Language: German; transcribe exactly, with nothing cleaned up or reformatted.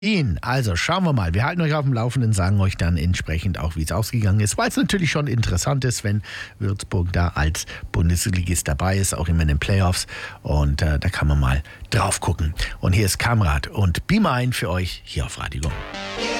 Ihn. Also schauen wir mal. Wir halten euch auf dem Laufenden, sagen euch dann entsprechend auch, wie es ausgegangen ist, weil es natürlich schon interessant ist, wenn Würzburg da als Bundesligist dabei ist, auch immer in den Playoffs. Und äh, da kann man mal drauf gucken. Und hier ist Kamrat und Be Mine für euch hier auf Radio Go.